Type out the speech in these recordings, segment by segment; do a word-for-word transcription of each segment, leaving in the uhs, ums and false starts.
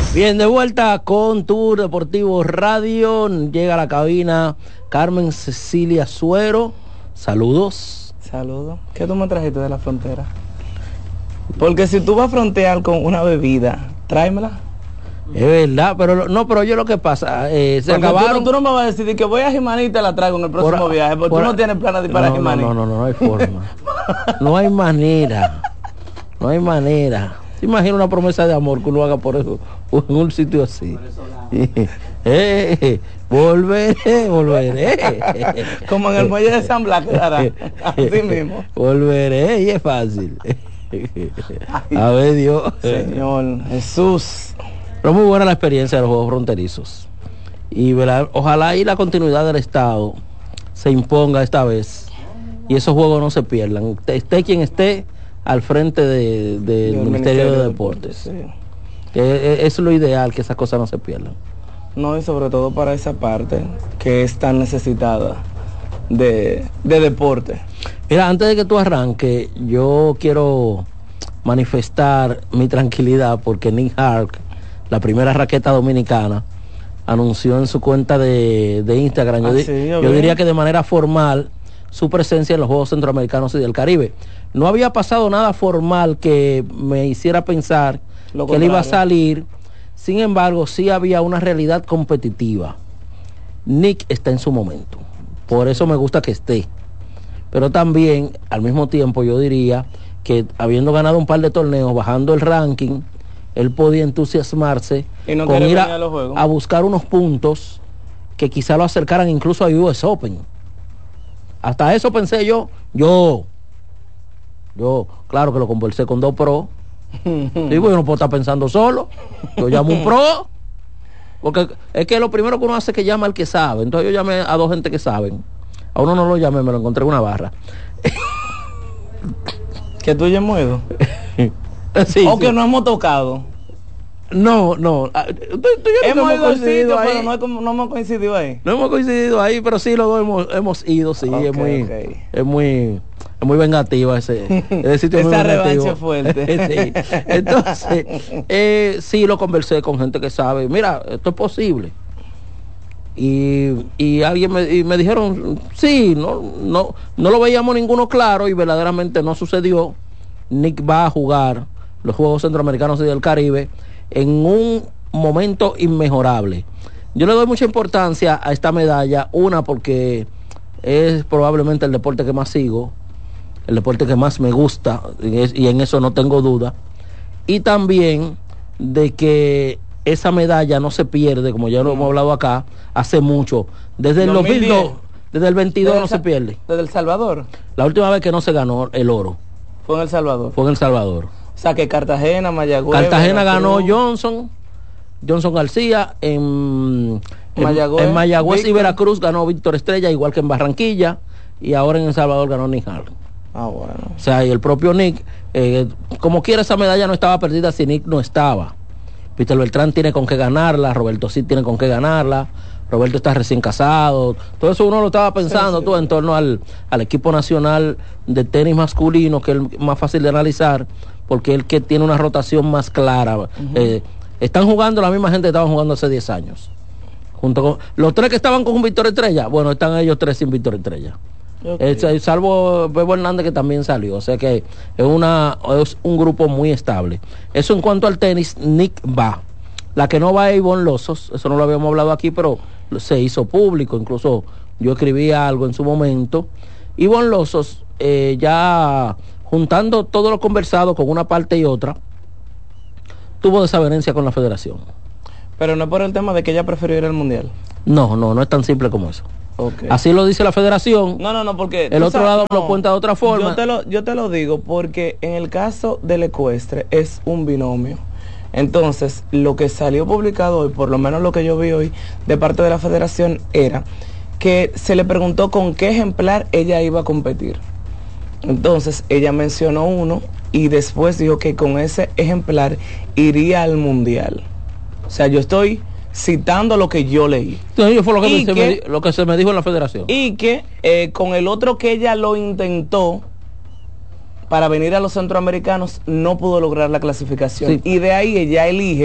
Bien, de vuelta con Tour Deportivo Radio. Llega a la cabina Carmen Cecilia Suero. Saludos. Saludos. ¿Qué tú me trajiste de la frontera? Porque si tú vas a frontear con una bebida, tráemela. Es verdad, pero no, pero yo lo que pasa, eh, se porque acabaron. Tú, tú no me vas a decir que voy a Jimaní y te la traigo en el próximo por, viaje, porque por, tú no tienes planes de ir para no, Jimaní. No, no, no, no hay forma. No hay manera. No hay manera. ¿Te imaginas una promesa de amor que uno haga por eso en un sitio así? eh, volveré, volveré. Como en el muelle de San Blas quedará. Así mismo. Volveré y es fácil. A ver, Dios. Señor Jesús. Pero muy buena la experiencia de los Juegos Fronterizos. Y ¿verdad? Ojalá y la continuidad del Estado se imponga esta vez y esos juegos no se pierdan. Esté quien esté al frente del de, de Ministerio, Ministerio de Deportes. De Deportes sí. eh, es lo ideal, que esas cosas no se pierdan. No, y sobre todo para esa parte que es tan necesitada de, de deporte. Mira, antes de que tú arranques, yo quiero manifestar mi tranquilidad porque Nick Hart, la primera raqueta dominicana, anunció en su cuenta de, de Instagram, ah, yo, sí, yo, yo diría que de manera formal, su presencia en los Juegos Centroamericanos y del Caribe. No había pasado nada formal que me hiciera pensar Lo que él iba a salir. Sin embargo, sí había una realidad competitiva. Nick está en su momento, por eso me gusta que esté. Pero también, al mismo tiempo, yo diría que habiendo ganado un par de torneos, bajando el ranking, él podía entusiasmarse y no con ir a, a, a buscar unos puntos que quizá lo acercaran incluso a U S Open. Hasta eso pensé yo, yo, yo, claro que lo conversé con dos pros. Digo, yo no puedo estar pensando solo. Yo llamo un pro. Porque es que lo primero que uno hace es que llama al que sabe. Entonces yo llamé a dos gente que saben. A uno no lo llamé, me lo encontré en una barra. ¿Que tú ya hemos ido? Sí, o sí. Que no hemos tocado. No, no. Tú, tú, hemos ido al sitio, ahí. Pero no, no hemos coincidido ahí. No hemos coincidido ahí, pero sí los dos hemos, hemos ido, sí. Okay, es muy, okay. es muy, es muy vengativa ese, ese sitio. Esa revancha fuerte. Sí. Entonces, eh, sí lo conversé con gente que sabe. Mira, esto es posible. Y, y alguien me, y me dijeron, sí, no, no, no lo veíamos ninguno claro y verdaderamente no sucedió. Nick va a jugar los Juegos Centroamericanos y del Caribe en un momento inmejorable. Yo le doy mucha importancia a esta medalla, una porque es probablemente el deporte que más sigo, el deporte que más me gusta, y en eso no tengo duda, y también de que esa medalla no se pierde, como ya lo hemos hablado acá, hace mucho, desde el dos mil dos, desde el veintidós no se pierde. ¿Desde El Salvador? La última vez que no se ganó el oro. Fue en El Salvador. Fue en El Salvador. O sea que Cartagena, Mayagüez. Cartagena ganó Johnson, Johnson García, en, en Mayagüez, en Mayagüez y Veracruz ganó Víctor Estrella, igual que en Barranquilla, y ahora en El Salvador ganó Nick Hart. Ah, bueno. O sea, y el propio Nick, eh, como quiera, esa medalla no estaba perdida si Nick no estaba. Peter Beltrán tiene con qué ganarla, Roberto sí tiene con qué ganarla, Roberto está recién casado, todo eso uno lo estaba pensando, sí, sí, tú, en torno al, al equipo nacional de tenis masculino, que es más fácil de analizar, porque es el que tiene una rotación más clara. Uh-huh. eh, están jugando la misma gente que estaban jugando hace diez años. Junto con los tres que estaban con un Víctor Estrella, bueno, están ellos tres sin Víctor Estrella. Okay. Eh, salvo Bebo Hernández, que también salió, o sea que es, una, es un grupo muy estable. Eso en cuanto al tenis. Nick va. La que no va es Ivonne Lozos, eso no lo habíamos hablado aquí, pero se hizo público, incluso yo escribí algo en su momento. Ivonne Lozos, eh, ya juntando todo lo conversado con una parte y otra, tuvo desavenencia con la federación. Pero no es por el tema de que ella prefirió ir al mundial. No, no, no es tan simple como eso. Okay. Así lo dice la federación. No, no, no, porque el otro sabes, lado no, lo cuenta de otra forma. Yo te, lo, yo te lo digo porque en el caso del ecuestre es un binomio. Entonces, lo que salió publicado hoy, por lo menos lo que yo vi hoy de parte de la federación, era que se le preguntó con qué ejemplar ella iba a competir. Entonces, ella mencionó uno y después dijo que con ese ejemplar iría al mundial. O sea, yo estoy citando lo que yo leí. Entonces, fue lo que, se que, me, lo que se me dijo en la federación. Y que eh, con el otro que ella lo intentó para venir a los centroamericanos no pudo lograr la clasificación. Sí. Y de ahí ella elige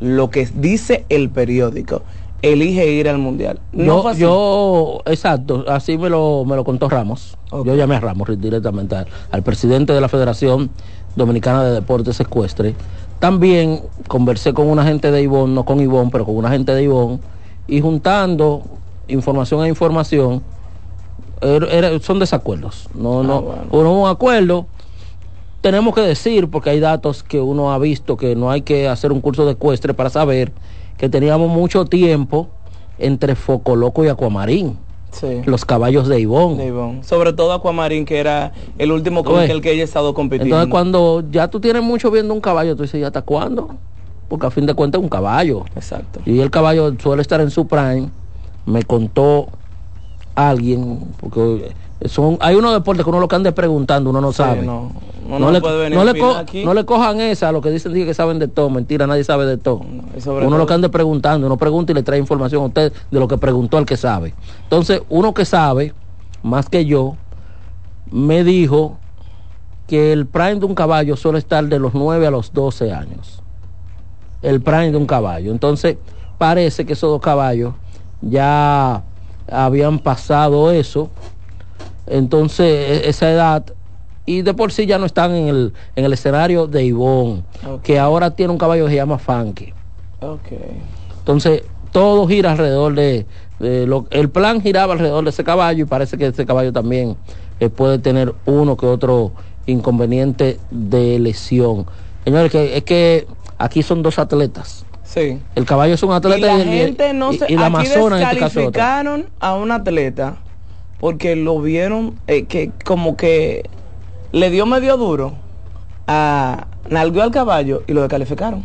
lo que dice el periódico, elige ir al mundial. No yo, yo, exacto, así me lo, me lo contó Ramos. Okay. Yo llamé a Ramos directamente al, al presidente de la Federación Dominicana de Deportes Ecuestres. También conversé con una gente de Ivonne, no con Ivonne, pero con una gente de Ivonne, y juntando información a información, er, er, son desacuerdos. No, ah, no, bueno. Uno un acuerdo. Tenemos que decir, porque hay datos que uno ha visto, que no hay que hacer un curso de ecuestre para saber que teníamos mucho tiempo entre Focoloco y Aquamarín. Sí. Los caballos de Ivonne. de Ivonne. Sobre todo Aquamarín, que era el último con el que ella ha estado compitiendo. Entonces, cuando ya tú tienes mucho viendo un caballo, tú dices, ¿y hasta cuándo? Porque a fin de cuentas es un caballo. Exacto. Y el caballo suele estar en su prime. Me contó alguien, porque son, hay unos deportes que uno lo que ande preguntando, uno no sabe. Sí, no, no, no, no, le, puede venir no, le co aquí. no le cojan esa, lo que dicen que saben de todo. Mentira, nadie sabe de todo. No, uno todo. Lo que ande preguntando, uno pregunta y le trae información a usted de lo que preguntó al que sabe. Entonces, uno que sabe, más que yo, me dijo que el prime de un caballo suele estar de los nueve a los doce años. El prime de un caballo. Entonces, parece que esos dos caballos ya habían pasado eso. Entonces, esa edad, y de por sí ya no están en el, en el escenario de Ivonne, okay. Que ahora tiene un caballo que se llama Funky. Okay. Entonces, todo gira alrededor de, de lo, el plan giraba alrededor de ese caballo, y parece que ese caballo también eh, puede tener uno que otro inconveniente de lesión. Señores, que, es que aquí son dos atletas. Sí. El caballo es un atleta y la y, gente no se, y, y la Amazona en este caso descalificaron a un atleta porque lo vieron eh, que como que le dio medio duro a nalgueó al caballo y lo descalificaron.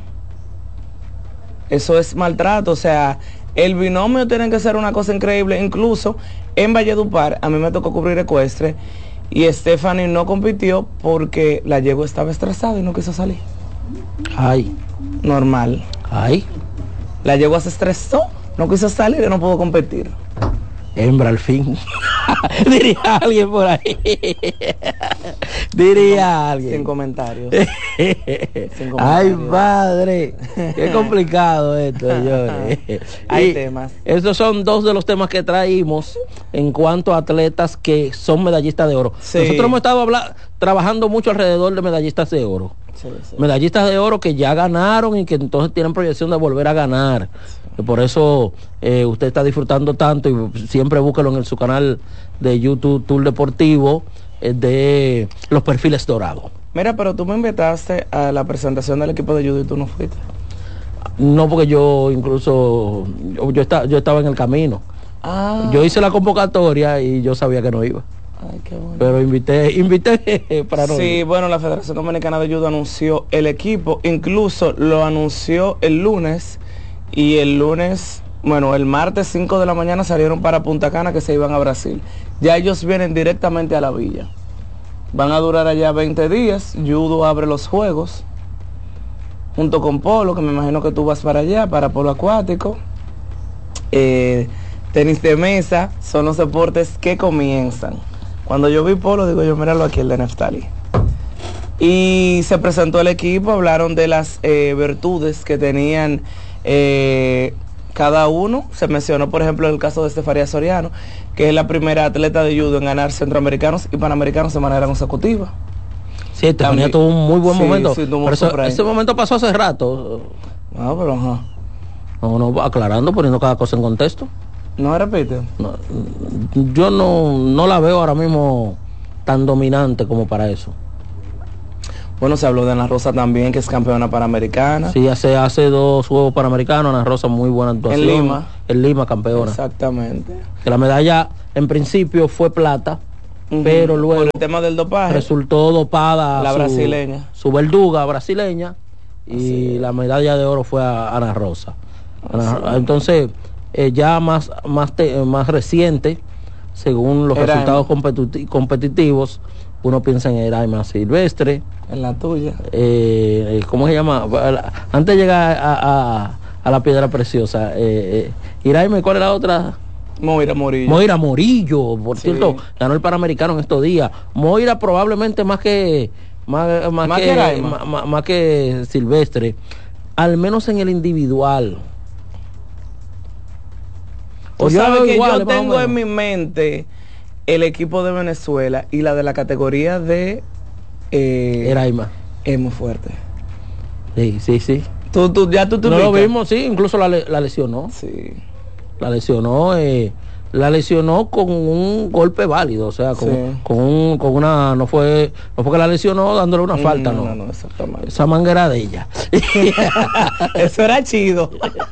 Eso es maltrato. O sea, el binomio tiene que ser una cosa increíble. Incluso en Valledupar a mí me tocó cubrir ecuestre y Stephanie no compitió porque la yegua estaba estresada y no quiso salir. Ay. Normal. Ay. La yegua se estresó, no quiso salir y no pudo competir. Hembra al fin. Diría alguien por ahí. Diría alguien. Sin comentarios. Sin comentarios. Ay, padre. Qué complicado esto, señores. Hay y temas. Esos son dos de los temas que traímos en cuanto a atletas que son medallistas de oro. Sí. Nosotros hemos estado habla- trabajando mucho alrededor de medallistas de oro. Sí, sí. Medallistas de oro que ya ganaron y que entonces tienen proyección de volver a ganar. Sí. Por eso eh, usted está disfrutando tanto, y siempre búsquelo en el, su canal de YouTube Tour Deportivo eh, de los perfiles dorados. Mira, pero tú me invitaste a la presentación del equipo de judo y tú no fuiste. No, porque yo incluso yo, yo, estaba, yo estaba en el camino. Ah. Yo hice la convocatoria y yo sabía que no iba. Ay, qué bueno. Pero invité, invité para no Sí, ir. Bueno, la Federación Dominicana de Judo anunció el equipo, incluso lo anunció el lunes, y el lunes, bueno, el martes cinco de la mañana salieron para Punta Cana, que se iban a Brasil. Ya ellos vienen directamente a la villa. Van a durar allá veinte días. Judo abre los juegos junto con polo, que me imagino que tú vas para allá, para polo acuático. Eh, tenis de mesa son los deportes que comienzan. Cuando yo vi polo, digo yo, míralo aquí, el de Neftali. Y se presentó el equipo, hablaron de las eh, virtudes que tenían eh, cada uno. Se mencionó, por ejemplo, el caso de Estefanía Soriano, que es la primera atleta de judo en ganar centroamericanos y panamericanos de manera consecutiva. Sí, Estefanía tuvo un muy buen sí, momento. Sí, pero eso, ese momento pasó hace rato. No, pero ajá. No, no, aclarando, poniendo cada cosa en contexto. No repite. No, yo no, no la veo ahora mismo tan dominante como para eso. Bueno, se habló de Ana Rosa también, que es campeona panamericana. Sí, hace, hace dos Juegos Panamericanos, Ana Rosa muy buena actuación. En Lima. En Lima, campeona. Exactamente. Que la medalla en principio fue plata, uh-huh. Pero luego por el tema del dopaje resultó dopada la su, brasileña. Su verduga brasileña, y la medalla de oro fue a Ana Rosa. Ana, entonces, eh, ya más, más, te, más reciente, según los Eraima. resultados competi- competitivos, uno piensa en Eraima Silvestre. En la tuya. Eh, ¿Cómo se llama? Antes de llegar a, a, a la Piedra Preciosa, eh, eh, Iraima, ¿cuál es la otra? Moira Morillo. Moira Morillo, por sí. cierto, ganó el Panamericano en estos días. Moira probablemente más que más, más, más que, que más, más, más que Silvestre, al menos en el individual. Tú sabes que igual, yo tengo en mi mente el equipo de Venezuela y la de la categoría de... Eh, Eraima. Es muy fuerte. Sí, sí, sí. Tú, tú, ya tú, tú no lo vimos, sí, incluso la, la lesionó. Sí. La lesionó, eh, la lesionó con un golpe válido, o sea, con, sí. con, un, con una, no fue, no fue que la lesionó dándole una falta, no. No, no, no, exactamente. Esa manguera de ella. Eso era chido.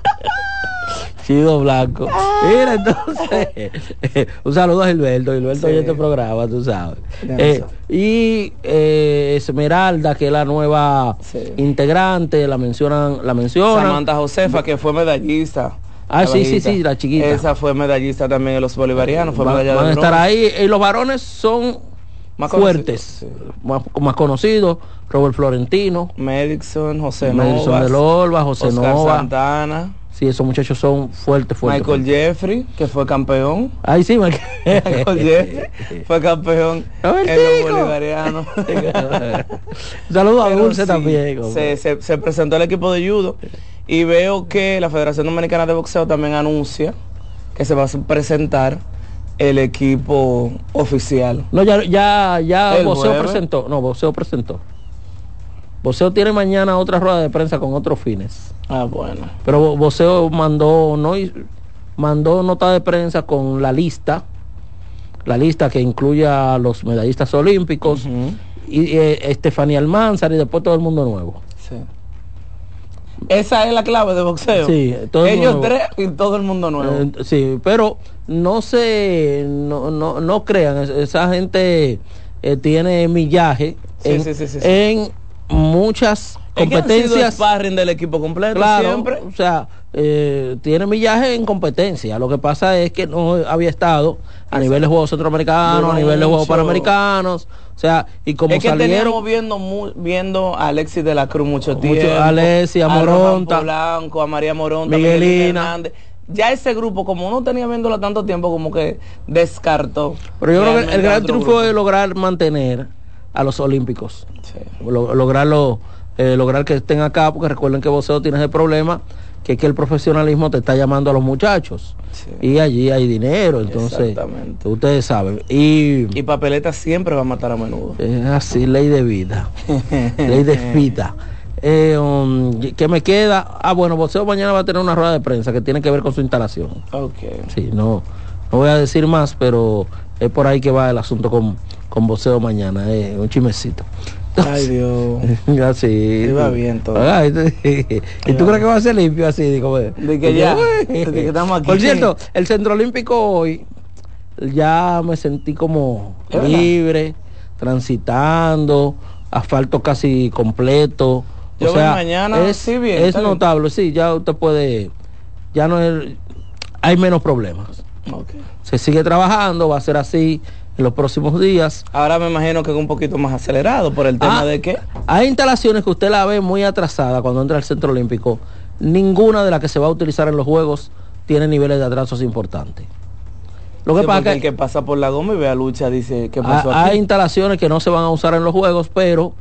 Chido Blanco. Mira, entonces, un saludo a Gilberto. Gilberto oye sí. este programa, tú sabes. Eh, y eh, Esmeralda, que es la nueva sí. integrante, la mencionan, la mencionan. Samantha Josefa, que fue medallista. Ah, sí, sí, sí, la chiquita. Esa fue medallista también en los bolivarianos. Fue Va, medalla van de a estar ahí. Y los varones son más fuertes, conocido, sí. más, más conocidos. Robert Florentino. Madison, José Madison Novas. del Olva, José Oscar Nova. Santana. Sí, esos muchachos son fuertes, fuertes. Michael fuertes. Jeffrey, que fue campeón. Ay, sí, Michael, Michael Jeffrey fue campeón en los bolivarianos. Saludos a Dulce sí, también. Se, se, se presentó el equipo de judo y veo que la Federación Dominicana de Boxeo también anuncia que se va a presentar el equipo oficial. No, ya, ya, ya Boxeo presentó. No, Boxeo presentó. Boxeo tiene mañana otra rueda de prensa con otros fines. Ah, bueno. Pero Boxeo mandó no mandó nota de prensa con la lista, la lista que incluye a los medallistas olímpicos, uh-huh. y eh, Estefanía Almanzar y después todo el mundo nuevo. Sí. Esa es la clave de boxeo. Sí, todo ellos tres y todo el mundo nuevo. Eh, sí, pero no se no no, no crean, esa gente eh, tiene millaje sí, en, sí, sí, sí, sí. en muchas competencias. Es que han sido sparring del equipo completo, claro, siempre. O sea, eh, tiene millaje en competencia. Lo que pasa es que no había estado a nivel de juegos centroamericanos, a nivel de juegos panamericanos. O sea, y como es que salieron, teníamos viendo mu, viendo a Alexis de la Cruz mucho tiempo, mucho, a Alexis, a Moronta, a Blanco, a María Moronta, Miguelina. Ya ese grupo, como uno tenía viéndolo tanto tiempo, como que descartó. Pero yo creo que el gran triunfo grupo. es lograr mantener a los olímpicos. Sí. Lo, lograrlo, eh, lograr que estén acá, porque recuerden que boxeo tiene ese problema, que es que el profesionalismo te está llamando a los muchachos. Sí. Y allí hay dinero, entonces ustedes saben. Y, y papeleta siempre va a matar a menudo. Es así, ley de vida. Ley de vida. Eh, um, ¿Qué me queda? Ah, bueno, boxeo mañana va a tener una rueda de prensa que tiene que ver con su instalación. Ok. Sí, no, no voy a decir más, pero es por ahí que va el asunto con, con boxeo mañana, eh, un chismecito. Ay, Dios. Así. Iba bien todo. Ay, ¿y tú crees que va a ser limpio así? Digo, de que ya, de que estamos aquí. Por cierto, el Centro Olímpico hoy ya me sentí como libre, transitando, asfalto casi completo. Yo o sea, mañana es, sí bien, es notable, bien. Sí, ya usted puede, ya no es, hay menos problemas. Okay. Se sigue trabajando, va a ser así en los próximos días. Ahora me imagino que es un poquito más acelerado por el tema ah, de que hay instalaciones que usted la ve muy atrasada cuando entra al Centro Olímpico. Ninguna de las que se va a utilizar en los Juegos tiene niveles de atrasos importantes. Lo que sí, pasa que el que pasa por la goma y ve a lucha dice que pasó hay, aquí. Hay instalaciones que no se van a usar en los Juegos, pero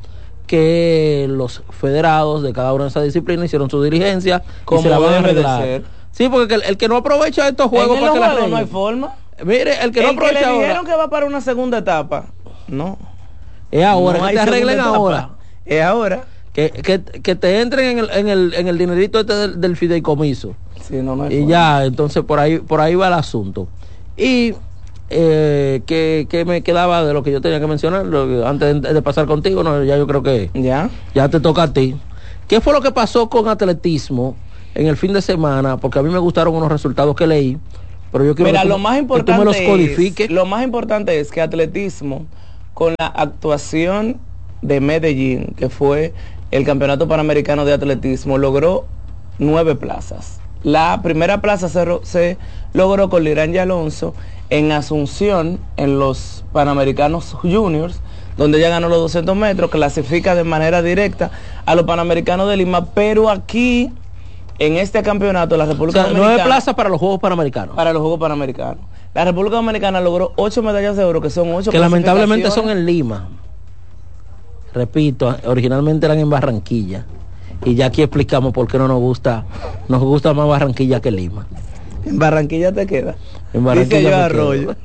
que los federados de cada una de esas disciplinas hicieron su diligencia y se la van a arreglar. De sí, porque el, el que no aprovecha estos juegos en para que la juegos no hay forma. Mire, el que el no aprovecha que le dijeron ahora, que va para una segunda etapa. No. Es ahora, no que te arreglen ahora. Es ahora. Que, que, que te entren en el, en el, en el dinerito este del, del fideicomiso. Sí, no, no hay y forma. Ya, entonces por ahí, por ahí va el asunto. Y eh, que, que me quedaba de lo que yo tenía que mencionar lo que, antes de, de pasar contigo, no, ya yo creo que ya ya te toca a ti. ¿Qué fue lo que pasó con atletismo en el fin de semana? Porque a mí me gustaron unos resultados que leí, pero yo quiero Mira, que, lo más importante que tú me los codifiques. Es, lo más importante es que atletismo, con la actuación de Medellín, que fue el Campeonato Panamericano de Atletismo, logró nueve plazas. La primera plaza se, se logró con Lirán y Alonso en Asunción, en los Panamericanos Juniors, donde ella ganó los doscientos metros, clasifica de manera directa a los Panamericanos de Lima, pero aquí, en este campeonato, la República o sea, Dominicana... nueve plazas para los Juegos Panamericanos. Para los Juegos Panamericanos. La República Dominicana logró ocho medallas de oro, que son ocho que lamentablemente son en Lima. Repito, originalmente eran en Barranquilla. y ya aquí explicamos por qué no nos gusta, nos gusta más Barranquilla que Lima. En Barranquilla te queda. En Barranquilla Dice yo me Arroyo.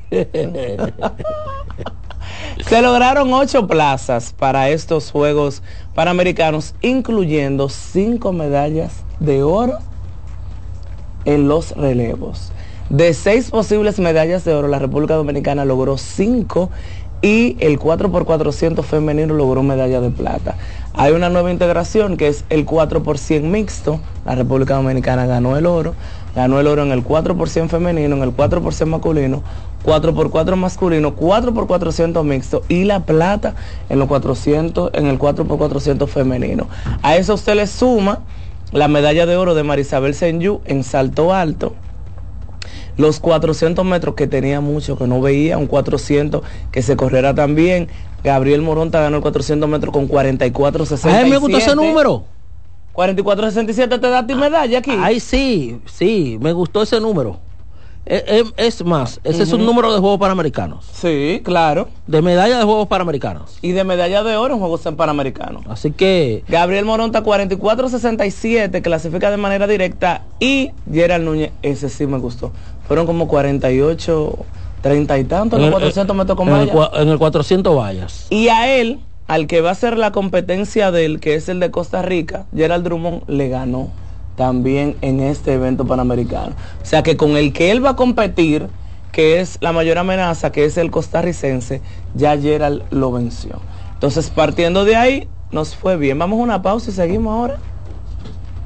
Se lograron ocho plazas para estos Juegos Panamericanos, incluyendo cinco medallas de oro en los relevos. De seis posibles medallas de oro, la República Dominicana logró cinco y el cuatro por cuatrocientos femenino logró medalla de plata. Hay una nueva integración que es el cuatro por cien mixto. La República Dominicana ganó el oro, ganó el oro en el cuatro por cien femenino, en el cuatro por cien masculino, cuatro por cuatro masculino, cuatro por cuatrocientos mixto y la plata en los cuatrocientos, en el cuatro por cuatrocientos femenino. A eso usted le suma la medalla de oro de Marisabel Senyú en salto alto, los cuatrocientos metros que tenía mucho que no veía, un cuatrocientos que se corriera también. Gabriel Moronta ganó el cuatrocientos metros con cuarenta y cuatro sesenta y siete. Ay, me gustó ese número. cuarenta y cuatro sesenta y siete te da ti medalla aquí. Ay, sí, sí, me gustó ese número. Es, es, es más, ese uh-huh. es un número de Juegos Panamericanos. Sí, claro. De medalla de Juegos Panamericanos. Y de medalla de oro en Juegos Panamericanos. Así que... Gabriel Moronta cuarenta y cuatro sesenta y siete, clasifica de manera directa. Y Gerald Núñez, ese sí me gustó. Fueron como cuarenta y ocho, treinta y tantos en los cuatrocientos metros con vallas. En, en el cuatrocientos vallas. Y a él, al que va a ser la competencia de él, que es el de Costa Rica, Gerald Drummond le ganó también en este evento panamericano. O sea que con el que él va a competir, que es la mayor amenaza, que es el costarricense, ya Gerald lo venció. Entonces, partiendo de ahí, nos fue bien. Vamos a una pausa y seguimos ahora.